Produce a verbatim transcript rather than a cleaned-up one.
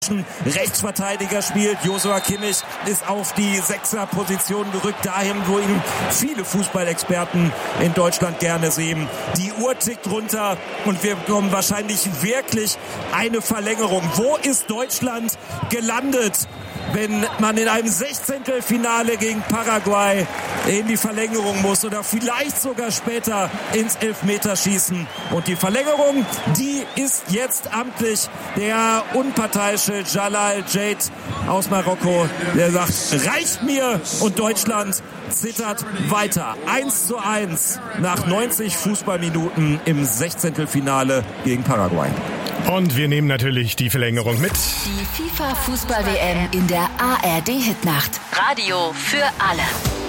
Rechtsverteidiger spielt. Joshua Kimmich ist auf die Sechser-Position gerückt, dahin, wo ihn viele Fußballexperten in Deutschland gerne sehen. Die Uhr tickt runter und wir bekommen wahrscheinlich wirklich eine Verlängerung. Wo ist Deutschland gelandet, wenn man in einem Sechzehntelfinale gegen Paraguay in die Verlängerung muss oder vielleicht sogar später ins Elfmeterschießen? Und die Verlängerung, die ist jetzt amtlich. Der unparteiische Jalal Jade aus Marokko, der sagt, reicht mir, und Deutschland zittert weiter. eins zu eins nach neunzig Fußballminuten im Sechzehntelfinale gegen Paraguay. Und wir nehmen natürlich die Verlängerung mit. Die FIFA-Fußball-W M in der A R D-Hitnacht. Radio für alle.